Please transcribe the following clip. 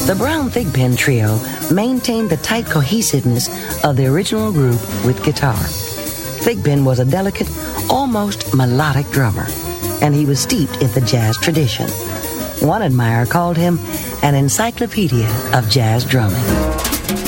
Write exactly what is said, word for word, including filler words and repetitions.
The Brown Thigpen Trio maintained the tight cohesiveness of the original group with guitar. Thigpen was a delicate, almost melodic drummer, and he was steeped in the jazz tradition. One admirer called him an encyclopedia of jazz drumming.